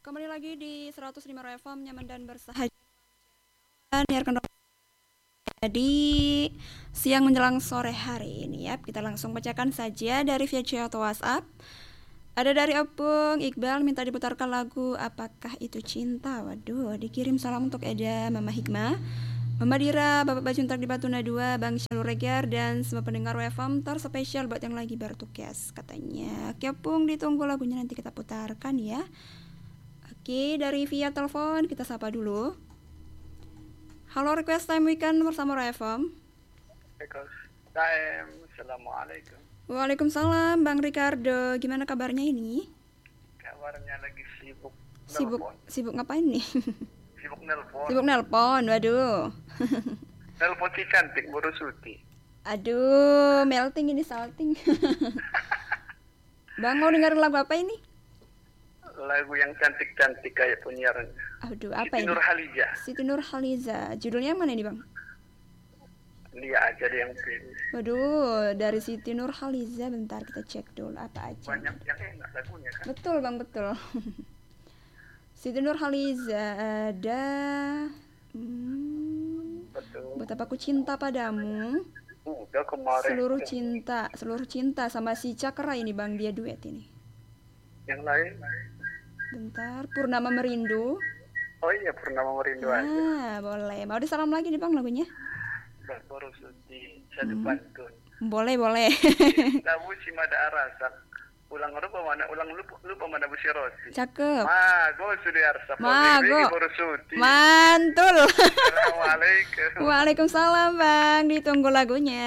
Kembali lagi di 105 FM nyaman dan bersahaja. Jadi siang menjelang sore hari ini ya, kita langsung bacakan saja dari via chat atau WhatsApp. Ada dari Opung Iqbal minta diputarkan lagu Apakah Itu Cinta. Waduh, dikirim salam untuk Eda, Mama Hikmah, Mama Dira, Bapak Bajuntak di Batuna 2, Bang Syalu Regar, dan semua pendengar WFM terspesial buat yang lagi bertugas katanya. Oke Opung, ditunggu lagunya nanti kita putarkan ya. Oke, dari via telepon kita sapa dulu. Halo, request time weekend bersama WFM. Assalamualaikum. Waalaikumsalam, Bang Ricardo. Gimana kabarnya ini? Kabarnya lagi sibuk. Sibuk ngapain nih? Sibuk nelpon. Sibuk nelpon, waduh. Nelpon si cantik Bu Rusuti. Aduh, melting ini salting. Bang mau dengerin lagu apa ini? Lagu yang cantik-cantik kayak penyiarnya. Aduh, apa Siti ini? Nurhaliza. Siti Nurhaliza. Judulnya mana nih, Bang? Dia aja deh yang pilih. Waduh, dari Siti Nurhaliza. Bentar kita cek dulu apa aja. Banyak yang enak lagunya kan. Betul, Bang, betul. Siti Nurhaliza ada Betul. Betapa Ku Cinta Padamu. Udah kemarin. Seluruh cinta sama si Cakra ini, Bang, dia duet ini. Yang lain? Bentar, Purnama Merindu. Oh iya, Purnama Merindu aja. Boleh. Mau disalam lagi nih, Bang, lagunya? Bu Rusuti, saya dipantun. Boleh. Lagu si Mada Arasak. Ulang lupa mana Bu Siroti. Cakep. Mago Sudiarsa. Mago. Bu Rusuti. Mantul. Assalamualaikum. Waalaikumsalam, Bang. Ditunggu lagunya.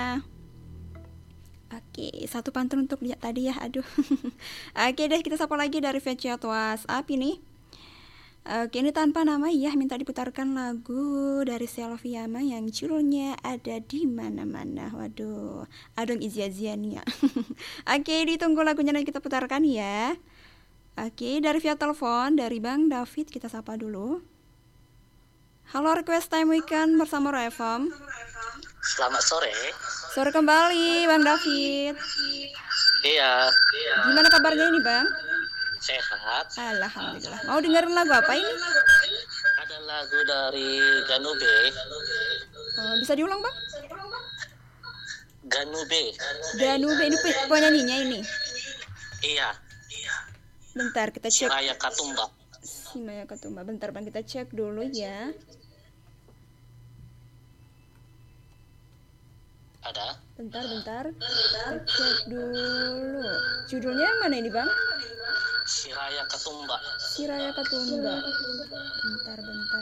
Oke, satu pantun untuk dia tadi ya. Aduh. Oke deh, kita sapa lagi dari via chat WhatsApp ini. Oke, ini tanpa nama ya, minta diputarkan lagu dari Selviama yang judulnya Ada di Mana-mana. Waduh, adong izia-iziania. Oke, ditunggu lagunya nanti kita putarkan ya. Oke, dari via telepon dari Bang David kita sapa dulu. Halo, request time weekend bersama Refam. Selamat sore. Sore kembali, Bang David. Iya. Gimana kabarnya ini, Bang? Sehat. Alhamdulillah. Mau dengerin lagu apa ini? Ada lagu dari Ganube. Bisa diulang, Bang? Ganube ini penyanyinya ini. Iya. Bentar kita cek. Raya Katumba. Simaya Katumba. Bentar, Bang, kita cek dulu ya. Ada. Bentar. Kita cek dulu. Judulnya yang mana ini, Bang? Siraya Katumba. Siraya Katumba. Bentar.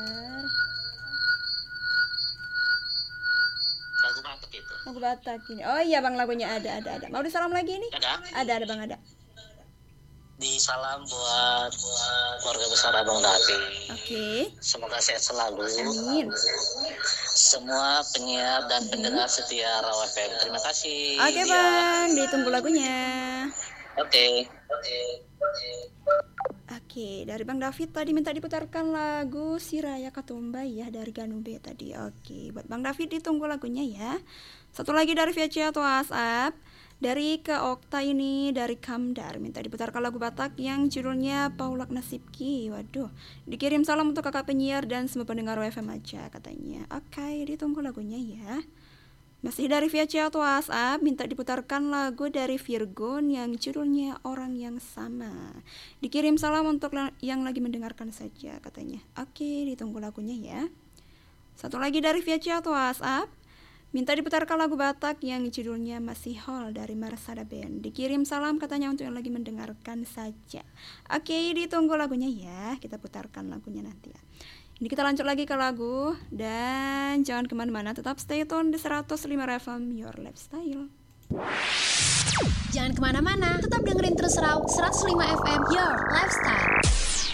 Lagu Batak itu. Lagu Batak ini. Oh iya, Bang, lagunya ada. Mau disalam lagi ini? Ada, Bang, ada. Disalam buat keluarga besar Abang David. Oke. Semoga sehat selalu. Amin. Semua penyiar dan pendengar setia Raw FM. Terima kasih. Oke, Bang, ditunggu lagunya. Oke. Oke, dari Bang David tadi minta diputarkan lagu Siraya Katumba ya dari Ganube tadi. Oke, buat Bang David ditunggu lagunya ya. Satu lagi dari via chat atau WhatsApp dari Ke Okta ini dari Kamdar minta diputarkan lagu Batak yang judulnya Paulak Nasibki. Waduh, dikirim salam untuk kakak penyiar dan semua pendengar WFM aja katanya. Oke, ditunggu lagunya ya. Masih dari via chat atau WhatsApp minta diputarkan lagu dari Virgon yang judulnya Orang Yang Sama. Dikirim salam untuk yang lagi mendengarkan saja katanya. Oke, ditunggu lagunya ya. Satu lagi dari via chat atau WhatsApp minta diputarkan lagu Batak yang judulnya Masih Hall dari Marsada Band. Dikirim salam katanya untuk yang lagi mendengarkan saja. Oke, ditunggu lagunya ya. Kita putarkan lagunya nanti ya. Ini kita lanjut lagi ke lagu. Dan jangan kemana-mana, tetap stay tune di 105 FM Your Lifestyle. Jangan kemana-mana, tetap dengerin terus Raw 105 FM Your Lifestyle.